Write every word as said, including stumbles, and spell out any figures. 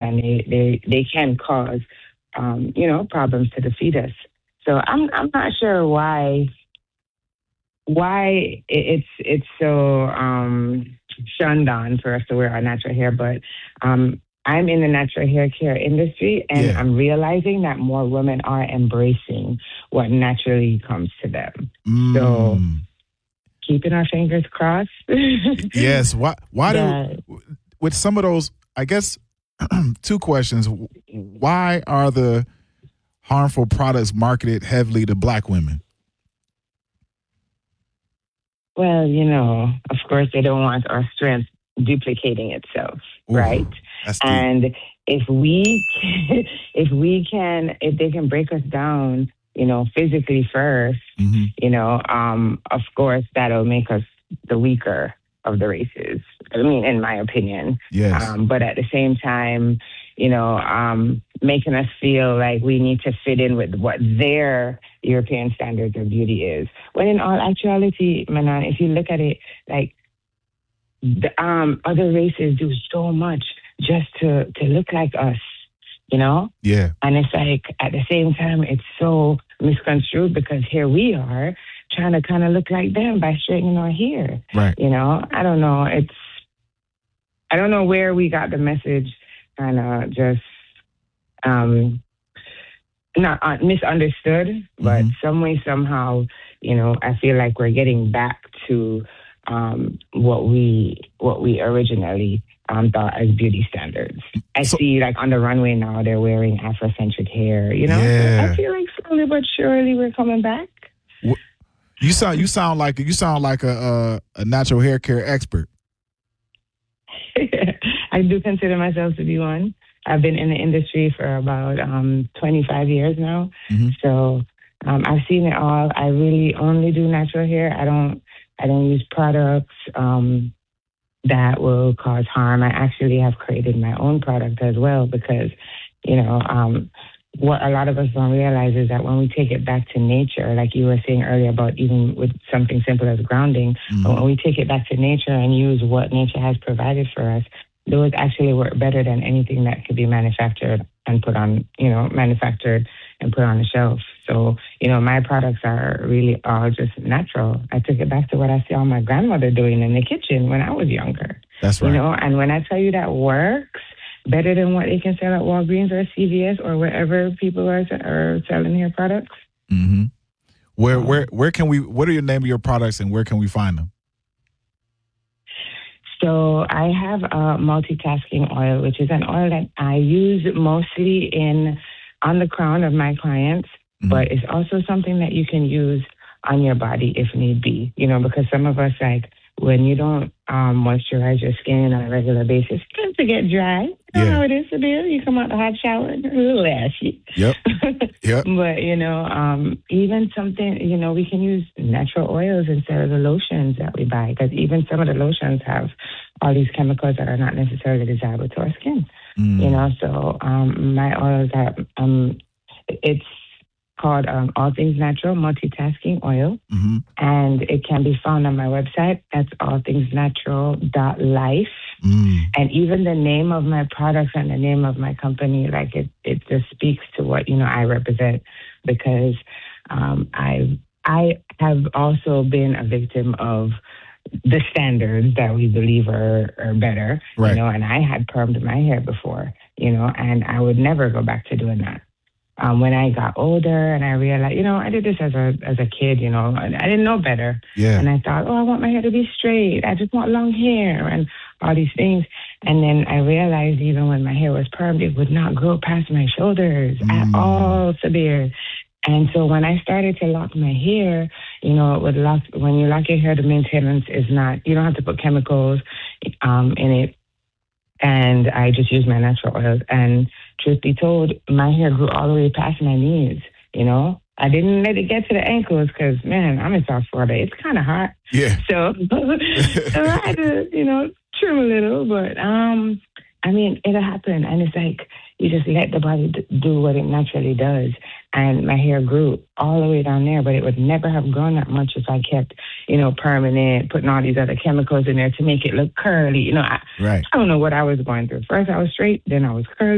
and they, they, they can cause, um, you know, problems to the fetus. So I'm I'm not sure why why it's it's so um, shunned on for us to wear our natural hair, but um, I'm in the natural hair care industry, and Yeah. I'm realizing that more women are embracing what naturally comes to them. So Mm. keeping our fingers crossed. Yes. Why? Why that, do with some of those? I guess two questions. Why are the harmful products marketed heavily to Black women? well, you know, of course, they don't want our strength duplicating itself, Ooh, right? that's deep. And if we, if we can, if they can break us down, you know, physically first, Mm-hmm. you know, um, of course, that'll make us the weaker of the races. I mean, in my opinion. Yes. Um, but at the same time, you know, um, making us feel like we need to fit in with what their European standards of beauty is. When in all actuality, Manan, if you look at it, like the um, other races do so much just to, to look like us, you know? Yeah. And it's like, at the same time, it's so misconstrued because here we are trying to kind of look like them by straightening our hair. Right. You know, I don't know. It's, I don't know where we got the message kind of just um, not uh, misunderstood, but Mhm. some way, somehow, you know, I feel like we're getting back to um, what we what we originally um, thought as beauty standards. I So- see, like on the runway now, they're wearing Afrocentric hair. You know, So Yeah. I feel like slowly but surely we're coming back. You sound you sound like you sound like a a, a natural hair care expert. I do consider myself to be one. I've been in the industry for about um, twenty-five years now. Mhm. So um, I've seen it all. I really only do natural hair. I don't I don't use products um, that will cause harm. I actually have created my own product as well because, you know, um, what a lot of us don't realize is that when we take it back to nature, like you were saying earlier about even with something simple as grounding, Mhm. but when we take it back to nature and use what nature has provided for us, those actually work better than anything that could be manufactured and put on, you know, manufactured and put on the shelf. So, you know, my products are really all just natural. I took it back to what I saw my grandmother doing in the kitchen when I was younger. That's right. You know, and when I tell you that works better than what they can sell at Walgreens or C V S or wherever people are, are selling their products. Mm-hmm. Where Um, where where can we? What are your name of your products and where can we find them? So I have a multitasking oil, which is an oil that I use mostly in on the crown of my clients, Mhm. but it's also something that you can use on your body if need be. You know, because some of us, like when you don't um, moisturize your skin on a regular basis, it tends to get dry. You know Yeah. how it is, Sabir? You come out the hot shower, and you're a little ashy. Yep. Yep. But, you know, um, even something, you know, we can use natural oils instead of the lotions that we buy because even some of the lotions have all these chemicals that are not necessarily desirable to our skin. Mm. You know, so um, my oils are, um, it's called um, All Things Natural Multitasking Oil, Mm-hmm. and it can be found on my website. That's all things natural dot life. Mm. And even the name of my products and the name of my company, like it, it just speaks to what, you know, I represent because um, I I have also been a victim of the standards that we believe are, are better, Right. you know, and I had permed my hair before, you know, and I would never go back to doing that. Um, when I got older and I realized, you know, I did this as a as a kid, you know, and I didn't know better. Yeah. And I thought, oh, I want my hair to be straight. I just want long hair and all these things. And then I realized even when my hair was permed, it would not grow past my shoulders Mm. at all, severe. And so when I started to lock my hair, you know, it would lock, when you lock your hair, the maintenance is not, you don't have to put chemicals um, in it. And I just use my natural oils. And truth be told, my hair grew all the way past my knees, you know. I didn't let it get to the ankles because, man, I'm in South Florida. It's kind of hot. Yeah. So, so I had to, you know, trim a little. But, um, I mean, it'll happen. And it's like you just let the body d- do what it naturally does. And my hair grew all the way down there, but it would never have grown that much if I kept, you know, permanent, putting all these other chemicals in there to make it look curly. You know, I, Right. I don't know what I was going through. First I was straight, then I was curly.